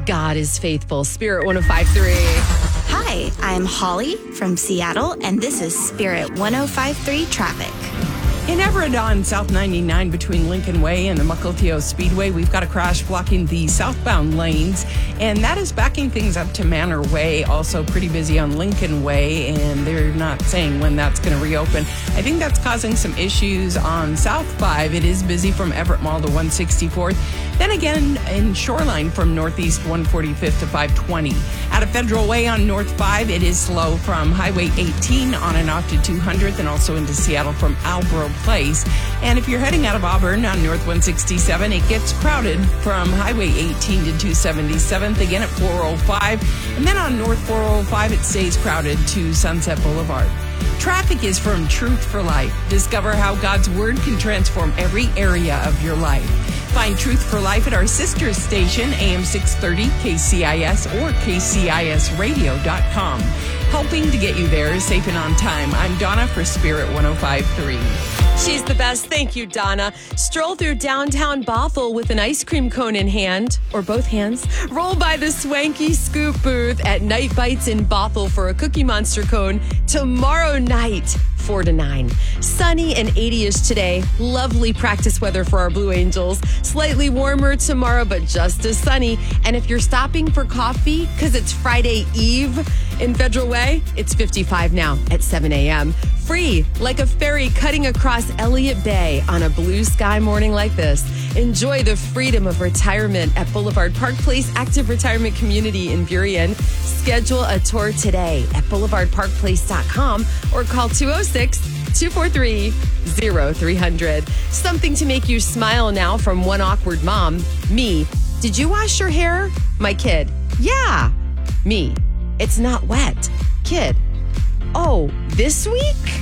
God is faithful. Spirit 105.3. Hi, I'm Holly from Seattle, and this is Spirit 105.3 Traffic. In Everett on South 99 between Lincoln Way and the Mukilteo Speedway, we've got a crash blocking the southbound lanes, and that is backing things up to Manor Way. Also pretty busy on Lincoln Way, and they're not saying when that's going to reopen. I think that's causing some issues on South 5. It is busy from Everett Mall to 164th. Then again in Shoreline from Northeast 145th to 520. Out of Federal Way on North 5, it is slow from Highway 18 on and off to 200th and also into Seattle from Albro Place. And if you're heading out of Auburn on North 167, it gets crowded from Highway 18 to 277th, again at 405. And then on North 405, it stays crowded to Sunset Boulevard. Traffic is from Truth for Life. Discover how God's Word can transform every area of your life. Find Truth for Life at our sister station, AM 630, KCIS, or KCISradio.com. Helping to get you there safe and on time. I'm Donna for Spirit 105.3. She's the best. Thank you, Donna. Stroll through downtown Bothell with an ice cream cone in hand, or both hands. Roll by the swanky Scoop booth at Night Bites in Bothell for a Cookie Monster cone tomorrow night, 4 to 9. Sunny and 80-ish today. Lovely practice weather for our Blue Angels. Slightly warmer tomorrow, but just as sunny. And if you're stopping for coffee, because it's Friday Eve in Federal Way, it's 55 now at 7 a.m. Free, like a ferry cutting across Elliott Bay on a blue sky morning like this. Enjoy the freedom of retirement at Boulevard Park Place Active Retirement Community in Burien. Schedule a tour today at boulevardparkplace.com or call 206-243-0300. Something to make you smile now from one awkward mom. Me. Did you wash your hair? My kid. Yeah. Me. It's not wet. Kid. Oh, this week?